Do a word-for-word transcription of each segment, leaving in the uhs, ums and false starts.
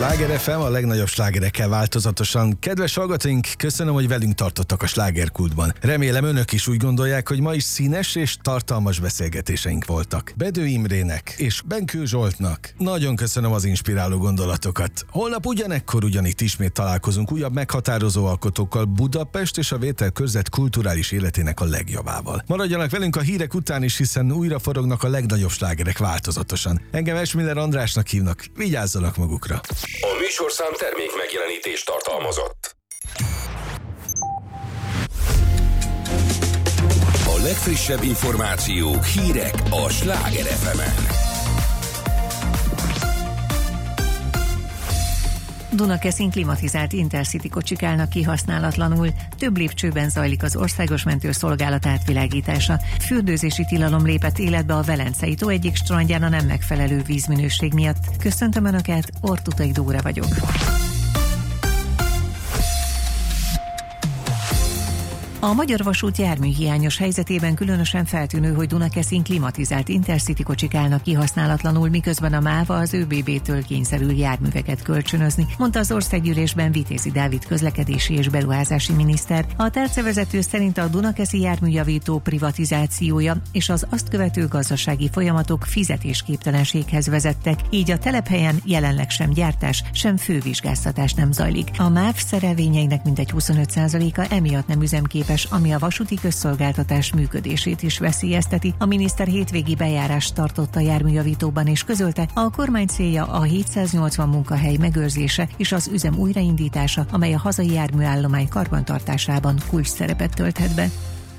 Sláger ef em, a legnagyobb slágerekkel változatosan. Kedves hallgatóink, köszönöm, hogy velünk tartottak a slágerkultban. Remélem önök is úgy gondolják, hogy ma is színes és tartalmas beszélgetéseink voltak. Bedő Imrének és Benkő Zsoltnak nagyon köszönöm az inspiráló gondolatokat. Holnap ugyanekkor ugyanitt ismét találkozunk újabb meghatározó alkotókkal, Budapest és a Vételkörzet kulturális életének a legjavával. Maradjanak velünk a hírek után is, hiszen újra forognak a legnagyobb slágerek változatosan. Engem Esmiller Andrásnak hívnak, vigyázzanak magukra. A műsorszám termék megjelenítést tartalmazott. A legfrissebb információk, hírek a Sláger ef emen. Dunakeszin klimatizált Intercity kocsik állnak kihasználatlanul, több lépcsőben zajlik az országos mentőszolgálat átvilágítása. Fürdőzési tilalom lépett életbe a Velencei tó egyik strandján a nem megfelelő vízminőség miatt. Köszöntöm Önöket, Ortutai Dóra vagyok. A Magyar Vasút járműhiányos helyzetében különösen feltűnő, hogy Dunakeszin klimatizált Intercity kocsik állnak kihasználatlanul, miközben a MÁVA az ÖBB-től kényszerül járműveket kölcsönözni, mondta az országgyűlésben Vitézi Dávid közlekedési és beruházási miniszter. A tercevezető szerint a dunakeszi járműjavító privatizációja és az azt követő gazdasági folyamatok fizetésképtelenséghez vezettek, így a telephelyen jelenleg sem gyártás, sem fővizsgáztatás nem zajlik. A MÁV szerelvényeinek mintegy huszonöt százaléka emiatt nem üzemképes, ami a vasúti közszolgáltatás működését is veszélyezteti. A miniszter hétvégi bejárást tartott a járműjavítóban és közölte, a kormány célja a hétszáznyolcvan munkahely megőrzése és az üzem újraindítása, amely a hazai járműállomány karbantartásában kulcs szerepet tölthet be.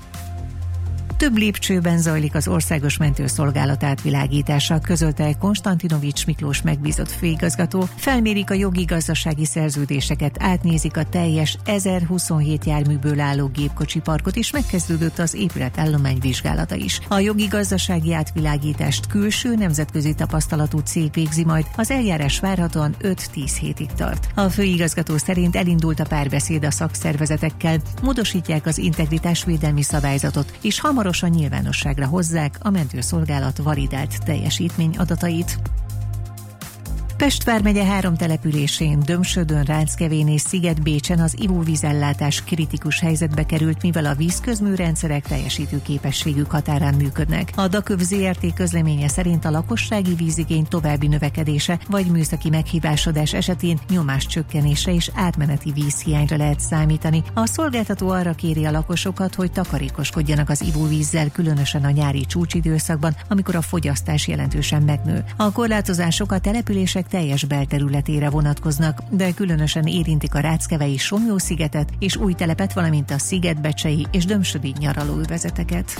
Több lépcsőben zajlik az országos mentőszolgálat átvilágítása, közölte Konstantinovics Miklós megbízott főigazgató. Felmérik a jogi-gazdasági szerződéseket, átnézik a teljes ezerhuszonhét járműből álló gépkocsi parkot, és megkezdődött az épületállomány vizsgálata is. A jogi-gazdasági átvilágítást külső nemzetközi tapasztalatú cég végzi majd, az eljárás várhatóan öt-tíz hétig tart. A főigazgató szerint elindult a párbeszéd a szakszervezetekkel, módosítják az integritásvédelmi szabályzatot, és hamarosan nyilvánosságra hozzák a mentőszolgálat validált teljesítmény adatait. Pest vármegye három településén, Dömsödön, Ráckevén és Szigetbécsen az ivóvízellátás kritikus helyzetbe került, mivel a vízközműrendszerek teljesítő képességük határán működnek. A Daköv zé er té közleménye szerint a lakossági vízigény további növekedése vagy műszaki meghibásodás esetén nyomáscsökkenésre és átmeneti vízhiányra lehet számítani. A szolgáltató arra kéri a lakosokat, hogy takarékoskodjanak az ivóvízzel, különösen a nyári csúcsidőszakban, amikor a fogyasztás jelentősen megnő. A korlátozások a települések teljes belterületére vonatkoznak, de különösen érintik a Ráckevei Somlyó-szigetet és Újtelepet, valamint a szigetbecsei és dömsödi nyaralóövezeteket.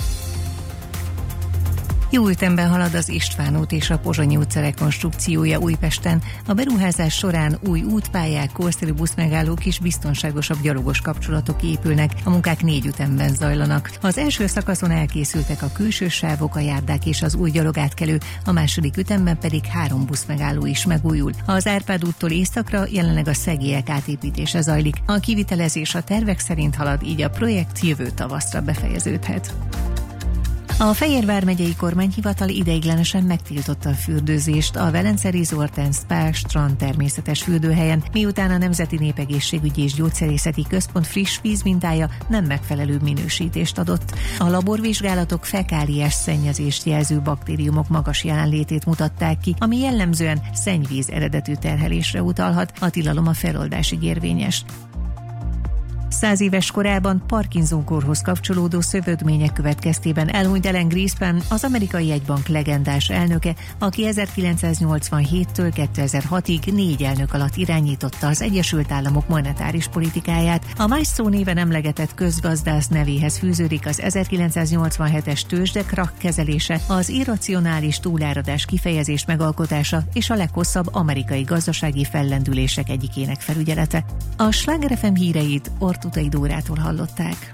Jó ütemben halad az István út és a Pozsonyi utca rekonstrukciója Újpesten. A beruházás során új útpályák, korszerű buszmegállók és biztonságosabb gyalogos kapcsolatok épülnek. A munkák négy ütemben zajlanak. Az első szakaszon elkészültek a külső sávok, a járdák és az új gyalogátkelő, a második ütemben pedig három buszmegálló is megújul. Az Árpád úttól északra jelenleg a szegélyek átépítése zajlik. A kivitelezés a tervek szerint halad, így a projekt jövő tavaszra befejeződhet. A Fejér vármegyei kormányhivatal ideiglenesen megtiltotta a fürdőzést a Velence Resort and Spa strand természetes fürdőhelyen, miután a Nemzeti Népegészségügyi és Gyógyszerészeti Központ friss vízmintája nem megfelelő minősítést adott. A laborvizsgálatok fekáliás szennyezést jelző baktériumok magas jelenlétét mutatták ki, ami jellemzően szennyvíz eredetű terhelésre utalhat, a tilalom a feloldásig érvényes. Száz éves korában Parkinson-kórhoz kapcsolódó szövődmények következtében elhunyt Alan Greenspan, az amerikai jegybank legendás elnöke, aki ezerkilencszáznyolcvanhéttől kétezer-hatig négy elnök alatt irányította az Egyesült Államok monetáris politikáját. A Maestro néven emlegetett közgazdász nevéhez fűződik az ezerkilencszáznyolcvanhetes tőzsdekrach kezelése, az irracionális túláradás kifejezés megalkotása és a leghosszabb amerikai gazdasági fellendülések egyikének felügyelete. A Sláger ef em híreit Ortutai Dórától hallották.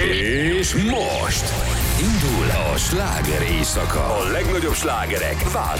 És most indul a sláger éjszaka. A legnagyobb slágerek változnak.